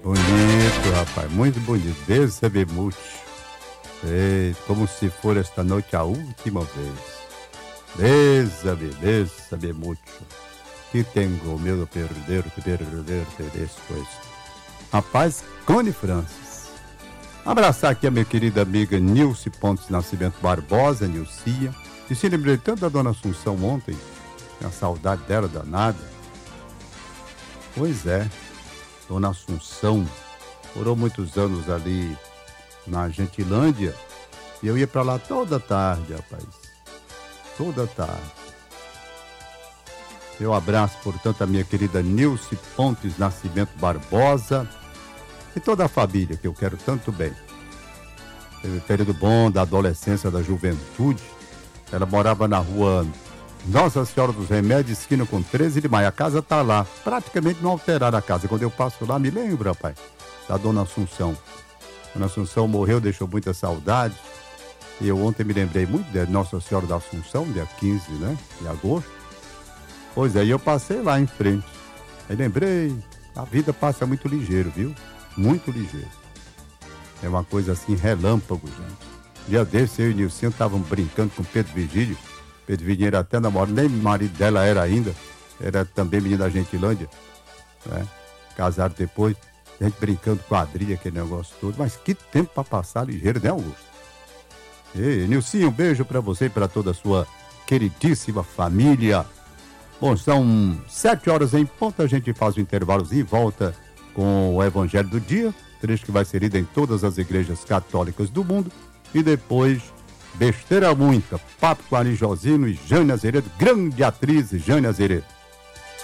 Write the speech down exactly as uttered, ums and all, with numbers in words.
Bonito, rapaz, muito bonito. Desabemute. Ei, como se for esta noite a última vez. Desabe, desabemute. Que tenho medo de perder, de perder, después. Rapaz, Cone Francis. Abraçar aqui a minha querida amiga Nilce Pontes Nascimento Barbosa, Nilcia. E se lembrei tanto da dona Assunção ontem. A saudade dela danada. Pois é, dona Assunção morou muitos anos ali na Gentilândia e eu ia pra lá toda tarde, rapaz. Toda tarde. Meu abraço, portanto, a minha querida Nilce Pontes Nascimento Barbosa e toda a família que eu quero tanto bem. Teve um período bom da adolescência, da juventude. Ela morava na rua Nossa Senhora dos Remédios, esquina com treze de maio. A casa tá lá, praticamente não alteraram a casa. Quando eu passo lá, me lembro, rapaz, da dona Assunção. Dona Assunção morreu, deixou muita saudade. E eu ontem me lembrei muito de Nossa Senhora da Assunção, dia quinze, né, de agosto. Pois é, e eu passei lá em frente. Aí lembrei, a vida passa muito ligeiro, viu? Muito ligeiro. É uma coisa assim, relâmpago, gente. Dia desse, eu e o Nilcinho estavam brincando com Pedro Vigílio. Pedro Vigílio era até namorado, nem marido dela era ainda. Era também menino da Gentilândia, né? Casaram depois, a gente brincando quadrilha, aquele negócio todo. Mas que tempo para passar ligeiro, né, Augusto? Ei, Nilcinho, um beijo para você e para toda a sua queridíssima família. Bom, são sete horas em ponto, a gente faz o intervalo e volta com o Evangelho do Dia, trecho que vai ser lido em todas as igrejas católicas do mundo, e depois, besteira muita, papo com Ari Josino e Jane Azeredo, grande atriz Jane Azeredo.